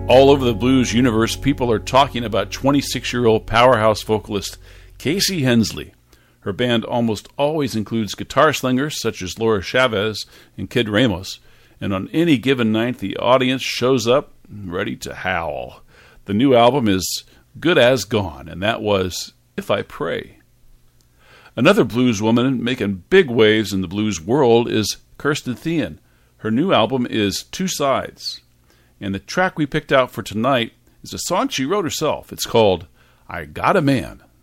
All over the blues universe, people are talking about 26-year-old powerhouse vocalist Casey Hensley. Her band almost always includes guitar slingers such as Laura Chavez and Kid Ramos, and on any given night the audience shows up ready to howl. The new album is Good As Gone, and that was If I Pray. Another blues woman making big waves in the blues world is Kirsten Thien. Her new album is Two Sides. And the track we picked out for tonight is a song she wrote herself. It's called I Got a Man.